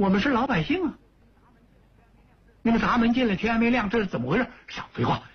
我们是老百姓啊！你们砸门进来，天还没亮，这是怎么回事？少废话！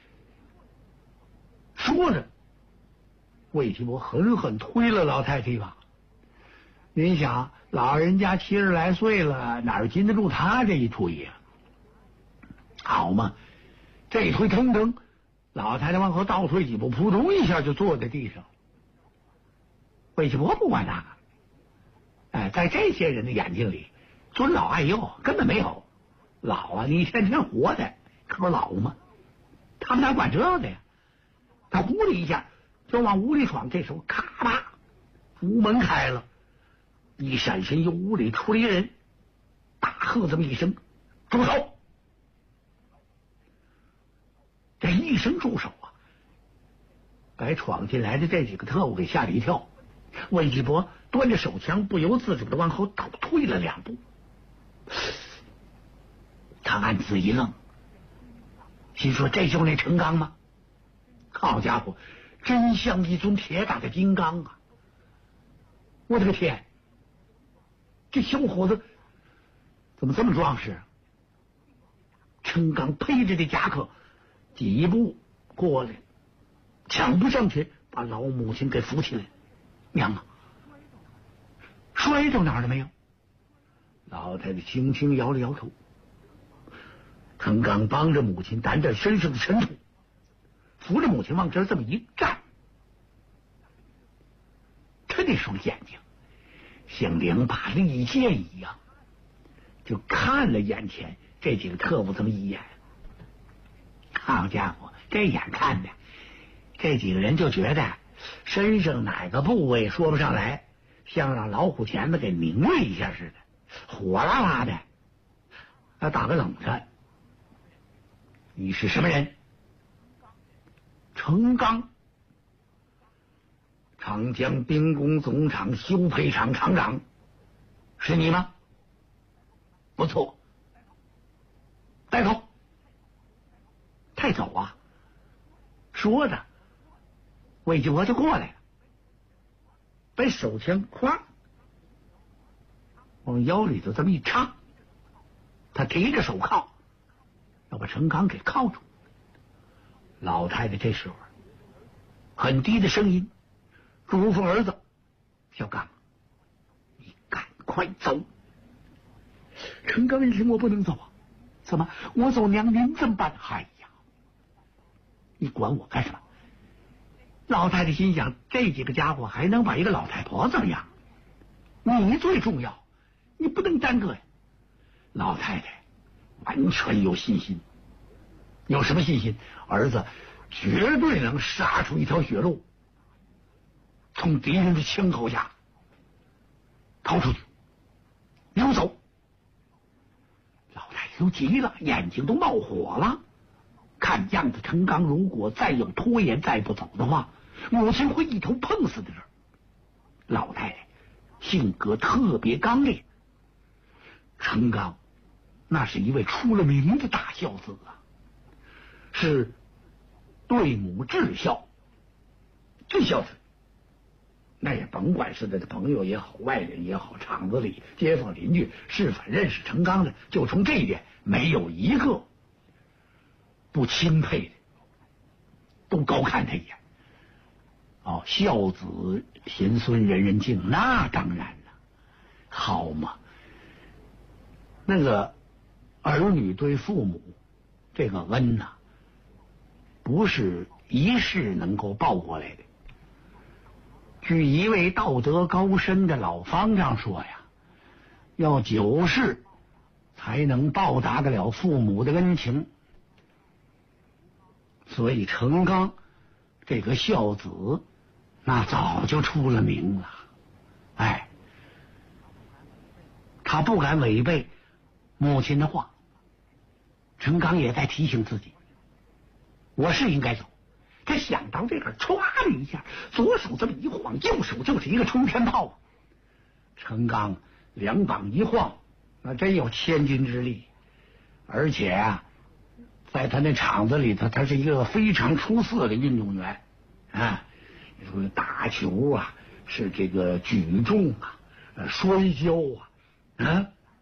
说着，魏提伯狠狠推了老太太一把。您想，老人家70来岁了，哪经得住他这一推呀？好嘛，这一推腾腾，老太太往后倒退几步，扑通一下就坐在地上。魏提伯不管那个，哎，在这些人的眼睛里，尊老爱幼根本没有。老啊，你天天活的，可不老吗？他们哪管这个呀？他呼的一下就往屋里闯，这时候咔吧，屋门开了，一闪身由屋里出来一个人，大喝这么一声：“住手！”这一声住手啊，把闯进来的这几个特务给吓了一跳。魏继伯端着手枪，不由自主的往后倒退了2步。他暗自一愣，心说：“这就是那陈刚吗？好家伙，真像一尊铁打的金刚啊！我的个天，这小伙子怎么这么壮实？”陈刚披着这夹克，几步过来，抢步上前，把老母亲给扶起来。娘啊，摔着哪儿了没有？老太太轻轻摇了摇头。陈刚帮着母亲掸着身上的尘土，扶着母亲往这儿这么一站，他那双眼睛像2把利剑一样，就看了眼前这几个特务这么一眼。好家伙，这眼看的，这几个人就觉得身上哪个部位说不上来，像让老虎钳子给拧了一下似的，火辣辣的。他打个冷战。你是什么人？陈刚，长江兵工总厂修配厂厂长，是你吗？不错，带走，带走啊！说着，魏继伯就过来了，把手枪咵往腰里头这么一插，他提着手铐，要把陈刚给铐住。老太太这时候很低的声音嘱咐儿子：“小刚，你赶快走。”陈刚一听：“我不能走啊！怎么？我走娘您怎么办？”“哎呀，你管我干什么？”老太太心想：这几个家伙还能把一个老太婆怎么样？你最重要，你不能耽搁呀！老太太完全有信心。有什么信心？儿子绝对能杀出一条血路，从敌人的枪口下逃出去，溜走。老太太都急了，眼睛都冒火了。看样子陈刚如果再有拖延，再不走的话，母亲会一头碰死在这儿。老太太性格特别刚烈，陈刚那是一位出了名的大孝子啊，是对母至孝，最孝顺。那也甭管是他的朋友也好，外人也好，厂子里街坊邻居是否认识陈刚的，就从这一点没有一个不钦佩的，都高看他一眼。哦，孝子贤孙人人敬，那当然了，好嘛。那个儿女对父母这个恩呐，不是一世能够报过来的。据一位道德高深的老方丈说呀，要9世才能报答得了父母的恩情。所以陈刚这个孝子那早就出了名了。哎，他不敢违背母亲的话，陈刚也在提醒自己，我是应该走。他想到这个，歘的一下，左手这么一晃，右手就是一个冲天炮啊！陈刚2膀一晃，那真有千钧之力。而且啊，在他那厂子里头，他是一个非常出色的运动员啊！你说打球啊，是这个举重啊，摔跤啊，